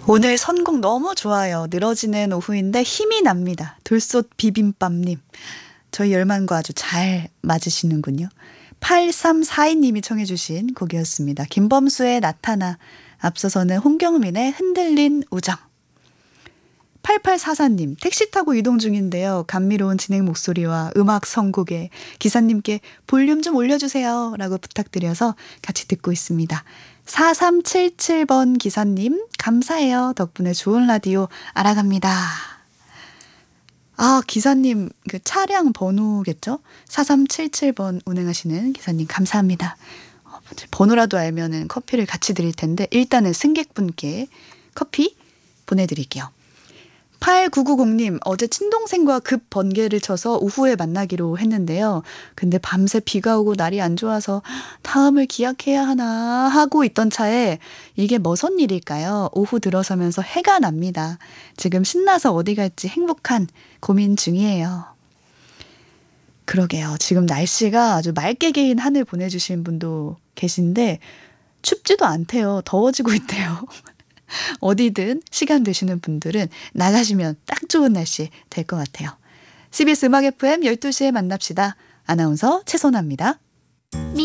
오늘 선곡 너무 좋아요. 늘어지는 오후인데 힘이 납니다. 돌솥 비빔밥님. 저희 열만과 아주 잘 맞으시는군요. 8342님이 청해 주신 곡이었습니다. 김범수의 나타나. 앞서서는 홍경민의 흔들린 우정. 8844님, 택시 타고 이동 중인데요. 감미로운 진행 목소리와 음악 선곡에 기사님께 볼륨 좀 올려주세요 라고 부탁드려서 같이 듣고 있습니다. 4377번 기사님, 감사해요. 덕분에 좋은 라디오 알아갑니다. 아, 기사님, 그 차량 번호겠죠? 4377번 운행하시는 기사님, 감사합니다. 번호라도 알면은 커피를 같이 드릴 텐데, 일단은 승객분께 커피 보내드릴게요. 8990님, 어제 친동생과 급 번개를 쳐서 오후에 만나기로 했는데요. 근데 밤새 비가 오고 날이 안 좋아서 다음을 기약해야 하나 하고 있던 차에 이게 무슨 일일까요? 오후 들어서면서 해가 납니다. 지금 신나서 어디 갈지 행복한 고민 중이에요. 그러게요. 지금 날씨가 아주 맑게 개인 하늘 보내주신 분도 계신데 춥지도 않대요. 더워지고 있대요. 어디든 시간 되시는 분들은 나가시면 딱 좋은 날씨 될 것 같아요. CBS 음악 FM 12시에 만납시다. 아나운서 최선아입니다.